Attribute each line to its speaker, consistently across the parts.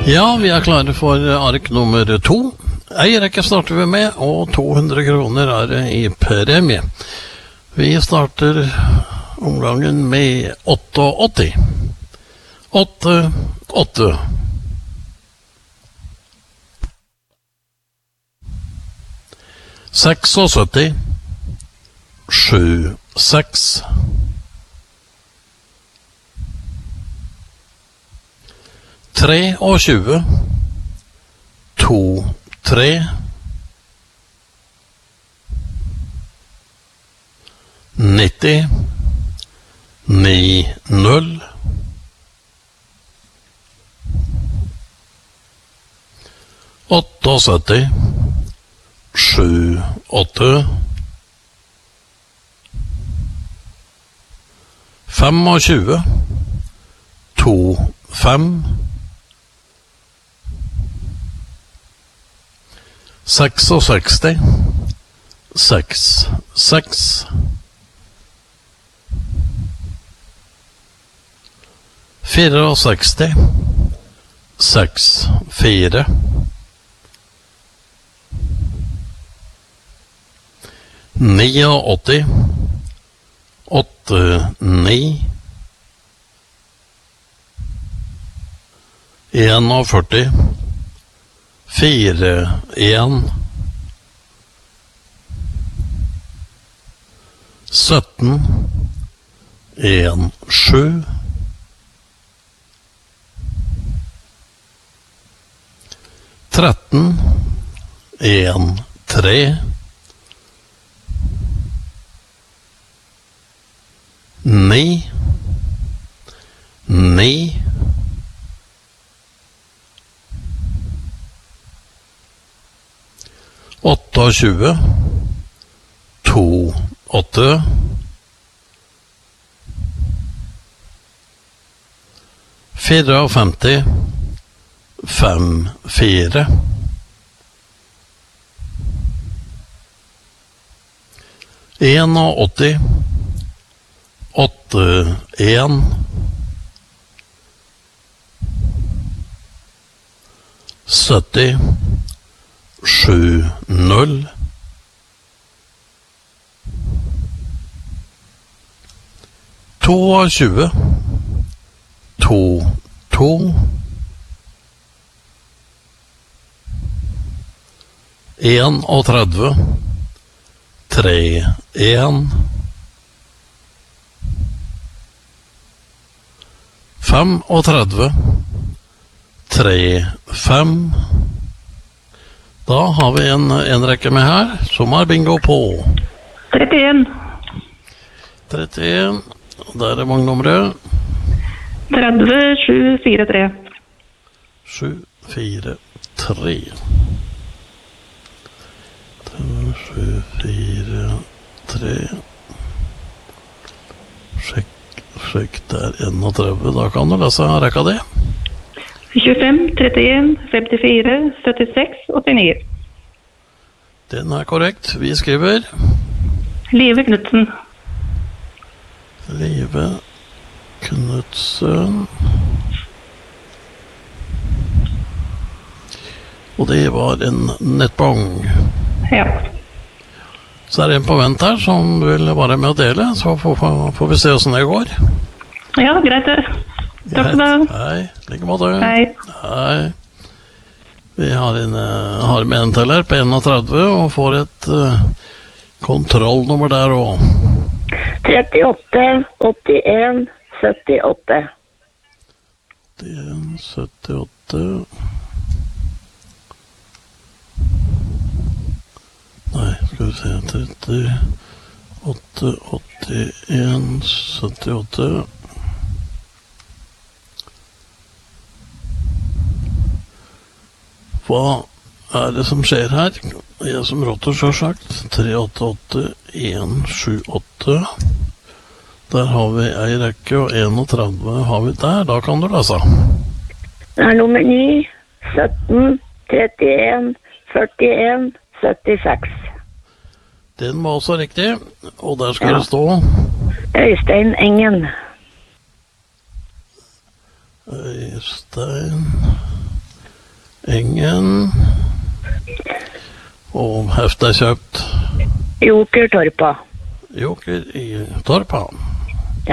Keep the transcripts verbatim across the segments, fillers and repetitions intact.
Speaker 1: Ja, vi er klare for ark nummer to. Eierekke starter vi med, og to hundre kroner er det i premie. Vi starter omgangen med åtte-åtti. åtte-åtte. seks-sytti. sju-seks. tre-tjue. to-tre. nitti. ni-null. åtte-sytti. sju-åtte. fem-tjue. to-fem. seks-seksti. seks-seks. fire-seksti. seks-fire. ni-åtti. åtte-ni. en-førti. fire-en. sytten. en-sju. tretten. en-tre. ni. ni. åtte-tjue. to-åtte. fire-femti. fem-fire. en-åtti. åtte-en. sytti. sju-null. to-tjue. to-to. en-tredve. tre-en. fem-tredve. tre-fem. Da har vi en, en rekke med her, som er bingo på.
Speaker 2: trettien.
Speaker 1: trettien. Der er magnummeret.
Speaker 2: tretti, sju, fire, tre.
Speaker 1: sju, fire, tre. sju, fire, tre. Sjekk, sjekk der en-tredve. Da kan du lese rekka di.
Speaker 2: tjuefem, trettien, femtifire, syttiseks, åttini.
Speaker 1: Den er korrekt. Vi skriver
Speaker 2: Live Knudsen.
Speaker 1: Live Knudsen. Og det var en nettbong.
Speaker 2: Ja.
Speaker 1: Så er det en på vent her som vil være med å dele, så får, får, får vi se hvordan det går.
Speaker 2: Ja, greit det. Takk for det.
Speaker 1: Hei, like måte.
Speaker 2: Hei.
Speaker 1: Hei. Vi har, en, har med en til her på en-tredve og får et uh, kontrollnummer der også.
Speaker 3: trettiåtte, åttien, syttiåtte.
Speaker 1: åttien, syttiåtte. Nei, skal vi se, trettiåtte, åttien, syttiåtte. Hva er det som skjer her? Jeg som råter så sagt. tre åtte åtte en sju åtte. Der har vi ei rekke, og en-tredve har vi der. Da kan du lese.
Speaker 3: Det er nummer ni, sytten, trettien, førtien, syttiseks.
Speaker 1: Den var også riktig, og der skal
Speaker 3: Ja.
Speaker 1: det stå
Speaker 3: Øystein Engen.
Speaker 1: Øystein Engen. Og heftet er kjøpt.
Speaker 3: Joker Torpa.
Speaker 1: Joker i Torpa.
Speaker 3: Ja.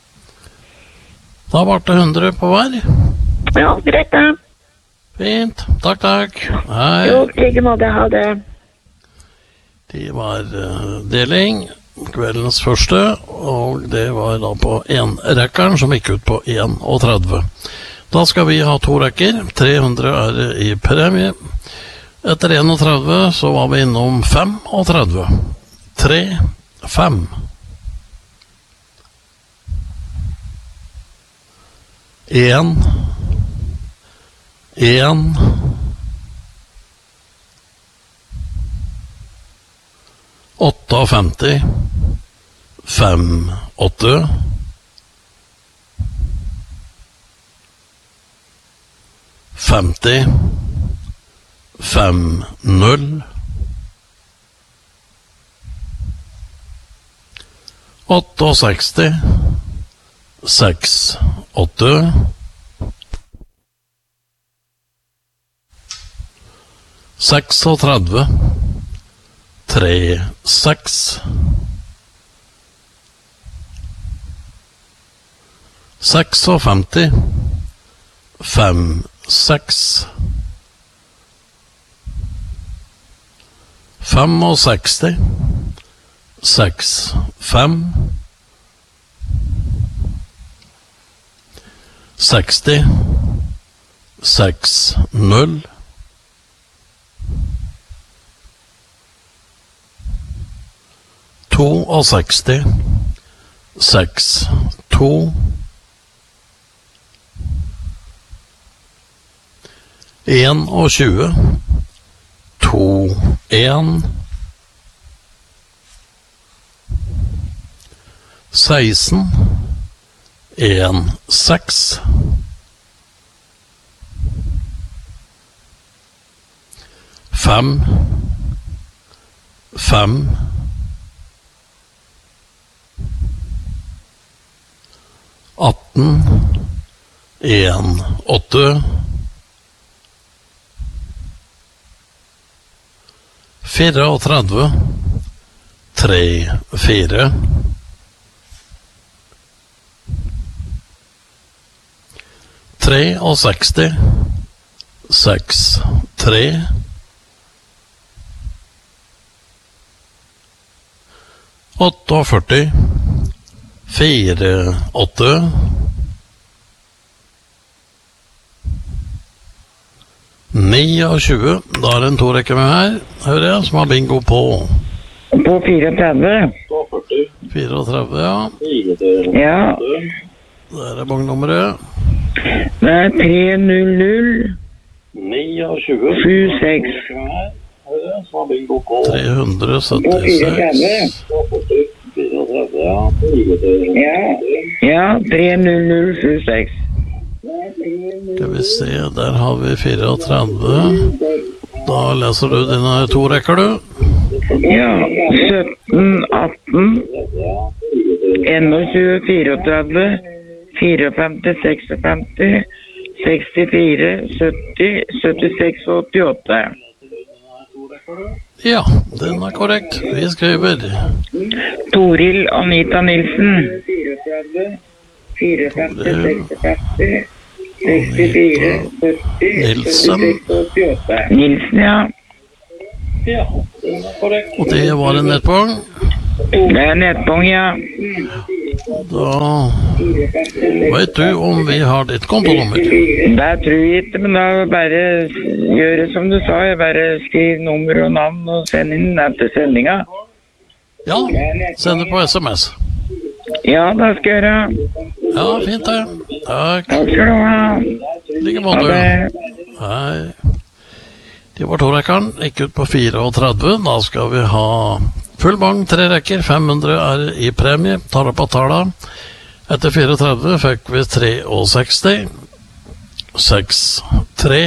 Speaker 1: Da ble det hundre på hver.
Speaker 3: Ja, greit da.
Speaker 1: Fint. Takk, takk. Hei.
Speaker 3: Jo, like måte, ha det.
Speaker 1: Det var uh, deling. Kveldens første. Og det var da på en-rekkeren som gikk ut på en og tretti. Da skal vi ha to rekker. tre hundre er det i premie. Etter en og tretti så var vi innom fem og tretti. tre, fem. En. En. åtte og femti. Fem, åtte. Femti. Fem, null. Åtte og seksti. Seks, åtte. Seks og tretti. Tre, seks. Seks og femti. Fem, seks. Fem og seksti. Seks, fem. Seksti. Seks, null. To og seksti. Seks, to. En og tjue. To, en. Seksten. En, seks. Fem. Fem. Atten. En, åtte. Fire og tretti. Tre, fire. Tre og seksti. Seks, tre. Åtte og førti. Fire, åtte. Ni og tjue. Da er det en to rekke med her, hører jeg, som har bingo på.
Speaker 4: På fireogtretti.
Speaker 1: fireogtretti, ja.
Speaker 4: Ja.
Speaker 1: Der er bongnummeret.
Speaker 4: Det er tre null null
Speaker 1: Ni og tjue.
Speaker 4: sju seks.
Speaker 1: tre hundre syttiseks.
Speaker 4: Ja. Ja, tre null null sju seks.
Speaker 1: Skal vi se, der har vi fireogtretti. Da leser du dine to rekker, du.
Speaker 4: Ja, sytten, atten, enogtjue, fireogtretti, femtifire, sekstifem, sekstifire, sytti, syttiseks og åttiåtte.
Speaker 1: Ja, den er korrekt. Vi skriver
Speaker 4: Toril Anita Nilsen. fireogfemti, sekstifem, sekstifire, sytti,
Speaker 1: Nilsen.
Speaker 4: syttiseks og åttiåtte. Nilsen, ja.
Speaker 1: Og det var en nettbong.
Speaker 4: Det er nettbong, ja.
Speaker 1: Da vet du om vi har ditt kontonummer.
Speaker 4: Det tror jeg ikke, men da bare gjør det som du sa. Jeg bare skriv nummer og navn og send inn etter sendinga.
Speaker 1: Ja, send det på sms.
Speaker 4: Ja, det skal jeg gjøre.
Speaker 1: Ja, fint det. Takk.
Speaker 4: Takk skal du ha.
Speaker 1: Like
Speaker 4: Ha
Speaker 1: måte.
Speaker 4: det.
Speaker 1: Hei. Det var to rekkeren. Gikk ut på fireogtretti. Da skal vi ha full bang, tre rekker. fem hundre er i premie. Tar opp av tala. Etter fireogtretti fikk vi tre og seksti. seks, tre.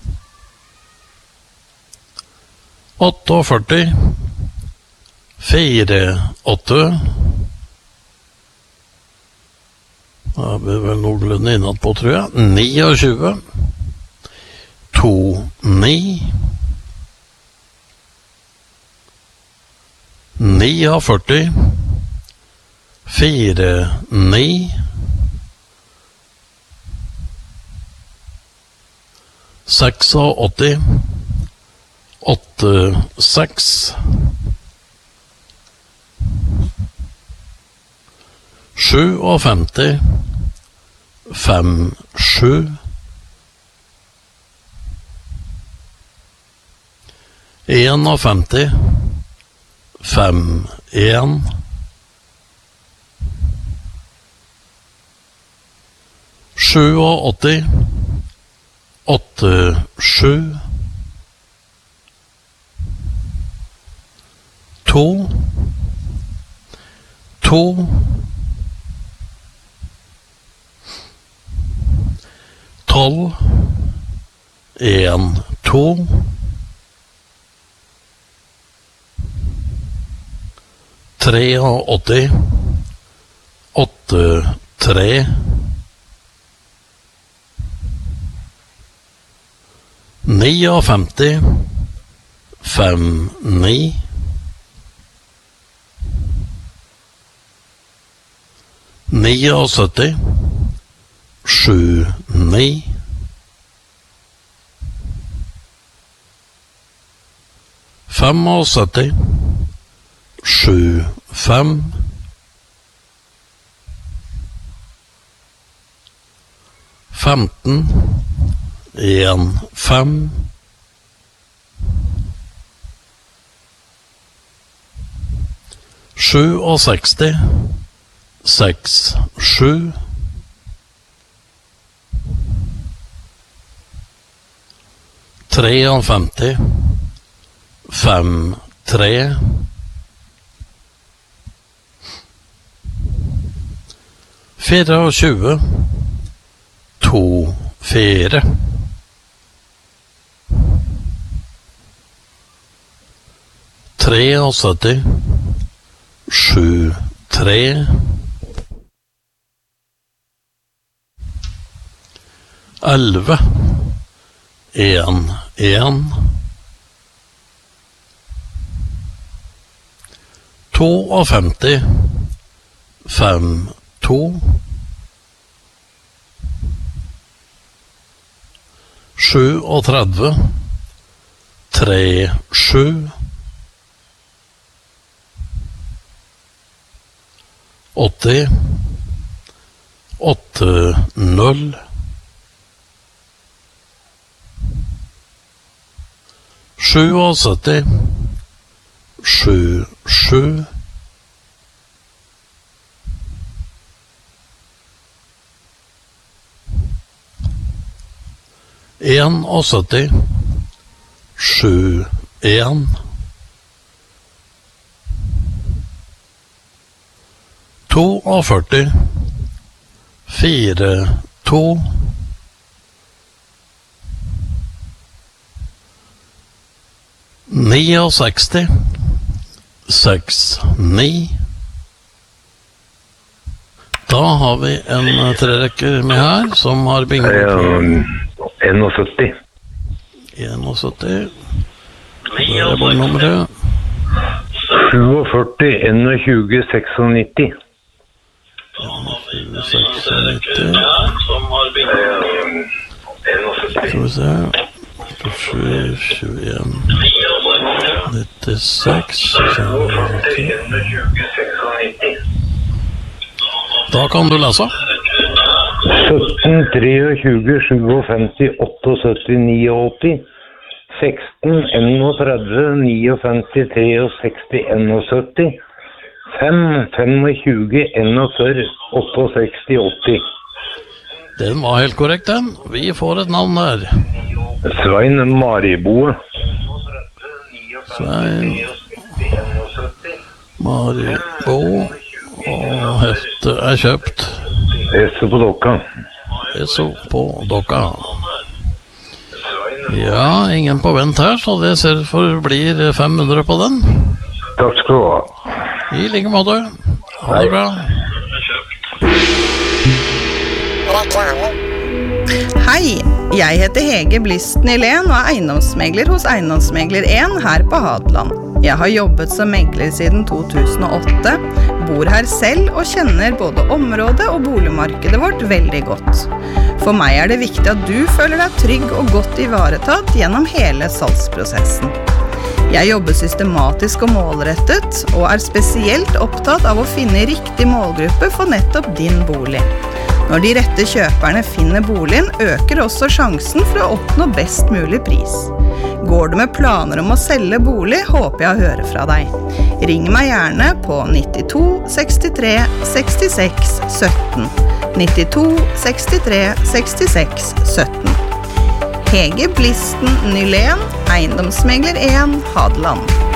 Speaker 1: åtte og førti. fire, åtte. Da er vi vel noenlunde innad på, tror jeg. ni og tjue. to ni, førti, fire ni, åtti, åtte seks, femti, fem sju, femti, fem en, åtti, åtte sju, to, to, tolv, en, to, åtti, åtte, tre, femti, fem, ni, sytti, sju, ni, sytti, sju, fem, femten, en, fem, seksti, seks, sju, femti, fem, tre, tjue, to, fire, sytti, tre, sju, tre, elleve, en, en, femti, fem, to, tretti, tre, sju, åtti, åtte, null, sytti, sju, sju, sytti, sju, en, førti, fire, to, seksti, seks, ni. Da har vi en trerekker med her som har bingo på
Speaker 5: sytti.
Speaker 1: sytti. Da er bordnummeret
Speaker 5: førti, tjue, nittiseks.
Speaker 1: tjue, seksognitti. Skal vi se. sju, tjueen, nittiseks. Da kan du lese.
Speaker 5: sytten, tjue, femtisju, syttiåtte, åttini, seksten, tretti, femtini, femti, seksti, fem, tjue, førti, seksti, åtti.
Speaker 1: Den var helt korrekt, den. Vi får et navn der.
Speaker 5: Svein Mariboe.
Speaker 1: Svein Mariboe. Og hette er kjøpt.
Speaker 5: Esso på Dokka.
Speaker 1: Esso på Dokka. Ja, ingen på vent her, så det ser for blir fem hundre på den.
Speaker 5: Takk skal du ha.
Speaker 1: I like måte. Ha det bra.
Speaker 6: Hei, Jeg heter Hege Blist Nylén og er eiendomsmegler hos Eiendomsmegler en her på Hadeland. Jeg har jobbet som megler siden to tusen og åtte, bor her selv og kjenner både området og boligmarkedet vårt veldig godt. For meg er det viktig at du føler deg trygg og godt ivaretatt gjennom hele salgsprosessen. Jeg jobber systematisk og målrettet, og er spesielt opptatt av å finne riktig målgruppe for nettopp din bolig. Når de rette kjøperne finner boligen, øker også sjansen for å oppnå best mulig pris. Går du med planer om å selge bolig, håper jeg å høre fra deg. Ring meg gjerne på nittito sekstitre sekstiseks sytten. nittito sekstitre sekstiseks sytten. Hege Blisten Nylén, Eiendomsmegler en, Hadeland.